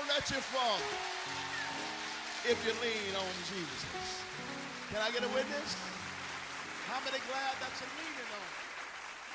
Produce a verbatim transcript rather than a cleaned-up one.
won't let you fall if you lean on Jesus. Can I get a witness? How many glad that you're leaning on?